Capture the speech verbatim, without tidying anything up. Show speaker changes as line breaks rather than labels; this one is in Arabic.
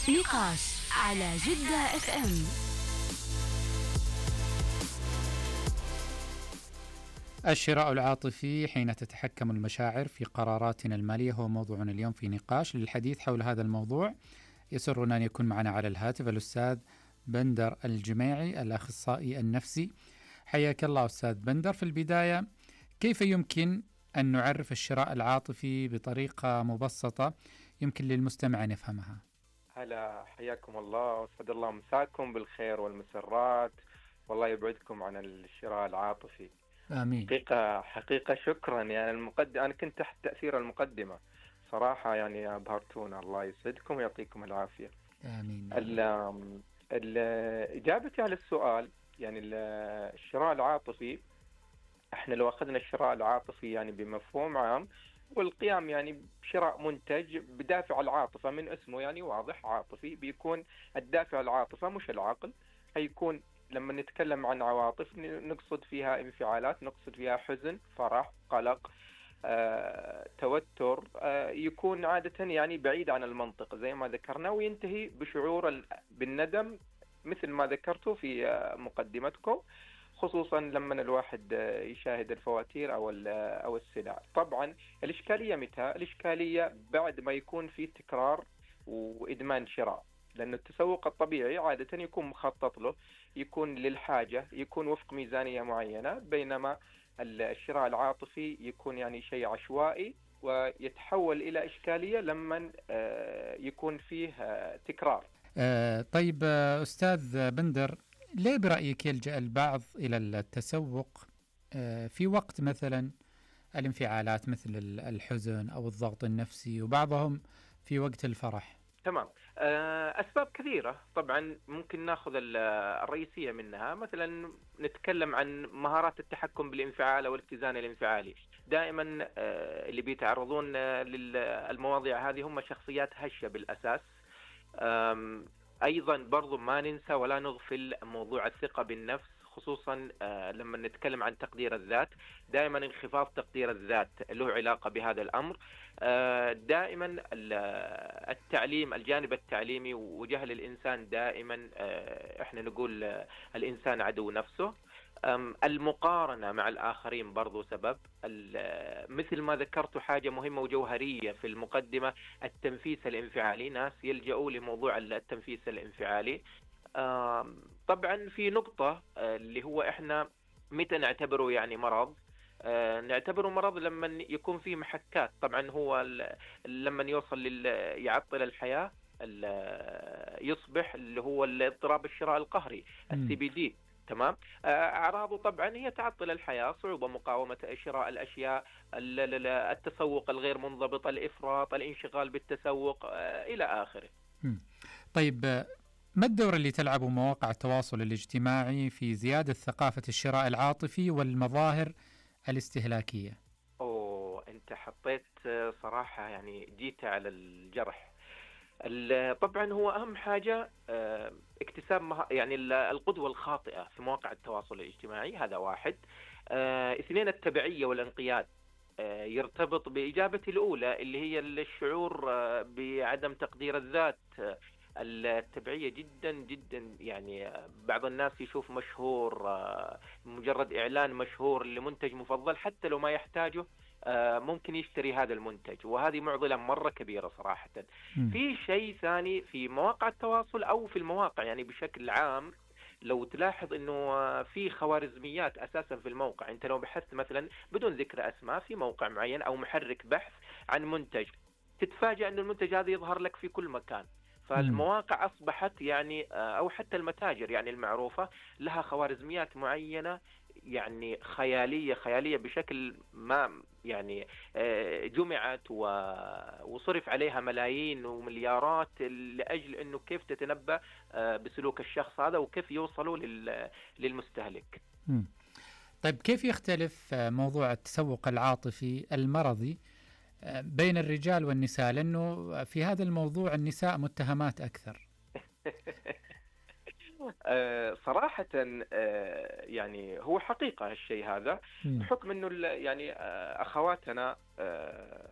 نقاش على جدة اف ام.
الشراء العاطفي حين تتحكم المشاعر في قراراتنا المالية هو موضوعنا اليوم في نقاش. للحديث حول هذا الموضوع يسرنا أن يكون معنا على الهاتف الأستاذ بندر الجميعي الأخصائي النفسي. حياك الله أستاذ بندر. في البداية، كيف يمكن أن نعرف الشراء العاطفي بطريقة مبسطة يمكن للمستمع أن يفهمها؟
هلا، حياكم الله واسعد الله مساكم بالخير والمسرات، والله يبعدكم عن الشراء العاطفي.
آمين.
حقيقة حقيقة شكرا. يعني المقدم أنا كنت تحت تأثير المقدمة صراحة، يعني أبهرتونا، الله يسعدكم ويعطيكم العافية.
آمين.
ال- ال- إجابتي على السؤال، يعني ال- الشراء العاطفي، احنا لو أخذنا الشراء العاطفي يعني بمفهوم عام، والقيام يعني بشراء منتج بدافع العاطفة، من اسمه يعني واضح عاطفي، بيكون الدافع العاطفة مش العقل. هيكون لما نتكلم عن عواطف نقصد فيها انفعالات، نقصد فيها حزن، فرح، قلق، آه، توتر، آه، يكون عادة يعني بعيد عن المنطق زي ما ذكرنا، وينتهي بشعور ال- بالندم مثل ما ذكرته في آه، مقدمتكم، خصوصا لما الواحد آه، يشاهد الفواتير او ال- او السلع. طبعا الاشكاليه متى؟ الاشكاليه بعد ما يكون في تكرار وادمان شراء، لأن التسوق الطبيعي عادة يكون مخطط له، يكون للحاجة، يكون وفق ميزانية معينة، بينما الشراء العاطفي يكون يعني شيء عشوائي ويتحول إلى إشكالية لما آه، يكون فيه آه، تكرار.
آه طيب آه أستاذ بندر، ليه برأيك يلجأ البعض إلى التسوق آه في وقت مثلا الانفعالات مثل ال- الحزن أو الضغط النفسي، وبعضهم في وقت الفرح؟
تمام. آه، أسباب كثيرة طبعا، ممكن ناخذ ال- الرئيسية منها. مثلا نتكلم عن مهارات التحكم بالانفعال أو الاتزان الانفعالي. دائما آه، اللي بيتعرضون آه، للمواضيع هذه هم شخصيات هشة بالأساس. أم، أيضا برضو ما ننسى ولا نغفل موضوع الثقة بالنفس، خصوصا آه، لما نتكلم عن تقدير الذات. دائما انخفاض تقدير الذات له علاقة بهذا الأمر. آه، دائما ال- التعليم، الجانب التعليمي وجهل الإنسان دائما. آه، احنا نقول آه، الإنسان عدو نفسه. أم، المقارنة مع الآخرين برضو سبب. ال- مثل ما ذكرت حاجة مهمة وجوهرية في المقدمة، التنفيس الانفعالي. ناس يلجأوا لموضوع التنفيس الانفعالي. آم، طبعا في نقطة آه، اللي هو احنا متى نعتبره يعني مرض؟ آه، نعتبره مرض لما يكون فيه محكات. طبعا هو ال- لما يوصل لل يعطل الحياة، ال- يصبح اللي هو الاضطراب الشراء القهري، السي
مم.
بي دي. تمام. آه، أعراضه طبعا هي تعطل الحياة، صعوبة مقاومة شراء الأشياء، ال- ال- التسوق الغير منضبط، الإفراط، الانشغال بالتسوق، آه، إلى آخره.
مم. طيب آه، ما الدور اللي تلعبه مواقع التواصل الاجتماعي في زيادة ثقافة الشراء العاطفي والمظاهر الاستهلاكية؟
أوه، أنت حطيت آه، صراحة يعني جيت على الجرح. ال- طبعا هو أهم حاجة آه، اكتساب مه... يعني ال- القدوة الخاطئة في مواقع التواصل الاجتماعي، هذا واحد. آه، اثنين، التبعية والانقياد. آه، يرتبط بإجابتي الأولى اللي هي الشعور آه، بعدم تقدير الذات. آه، التبعية جدا جدا، يعني آه، بعض الناس يشوف مشهور، آه، مجرد إعلان مشهور لمنتج مفضل حتى لو ما يحتاجه، آه، ممكن يشتري هذا المنتج، وهذه معضلة مرة كبيرة صراحة.
مم.
في شيء ثاني في مواقع التواصل أو في المواقع يعني بشكل عام، لو تلاحظ انه آه، في خوارزميات اساسا في الموقع. انت لو بحثت مثلا بدون ذكر اسماء في موقع معين او محرك بحث عن منتج، تتفاجأ ان المنتج هذا يظهر لك في كل مكان.
مم.
فالمواقع اصبحت يعني آه، او حتى المتاجر يعني المعروفة لها خوارزميات معينة، يعني خيالية خيالية بشكل ما، يعني آه، جمعت و- وصرف عليها ملايين ومليارات لأجل أنه كيف تتنبأ آه، بسلوك الشخص هذا وكيف يوصلوا لل- للمستهلك.
مم. طيب كيف يختلف آه، موضوع التسوق العاطفي المرضي آه، بين الرجال والنساء؟ لأنه في هذا الموضوع النساء متهمات أكثر.
آه، صراحة آه، يعني هو حقيقة الشيء هذا،
مم.
بحكم أنه ال- يعني آه، أخواتنا آه،